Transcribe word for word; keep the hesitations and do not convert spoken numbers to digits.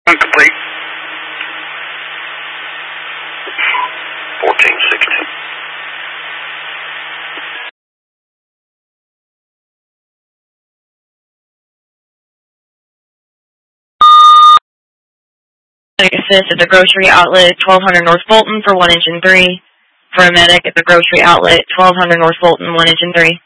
Complete. fourteen sixteen. Assist at the grocery outlet, twelve hundred North Fulton for one engine three. For a medic at the grocery outlet, twelve hundred North Fulton, one engine three.